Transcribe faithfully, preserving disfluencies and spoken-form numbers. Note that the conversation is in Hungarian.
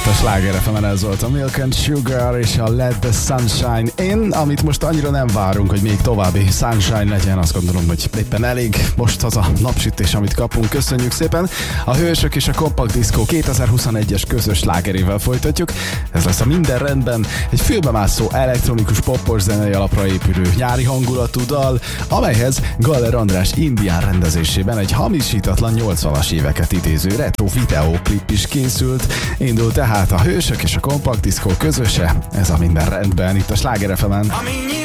Itt a Sláger ef emen, ez volt a Milk and Sugar és a Let the Sunshine In, amit most annyira nem várunk, hogy még további sunshine legyen. Azt gondolom, hogy éppen elég most az a napsütés, amit kapunk. Köszönjük szépen! A Hősök és a Compact Disco kétezer-huszonegyes közös slágerével folytatjuk. Ez lesz a Minden rendben, egy fülbemászó elektronikus poppos zenei alapra épülő nyári hangulatú dal, amelyhez Galler András indián rendezésében egy hamisítatlan nyolcvanas éveket idéző retro videóklip is készült. Indul tehát a Hősök és a Compact Disco közöse, ez a Minden rendben, itt a Sláger ef emen.